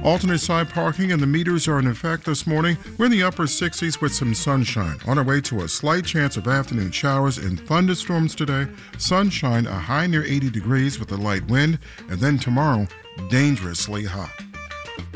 Alternate side parking and the meters are in effect this morning. We're in the upper 60s with some sunshine. On our way to a slight chance of afternoon showers and thunderstorms today. Sunshine, a high near 80 degrees with a light wind. And then tomorrow, dangerously hot.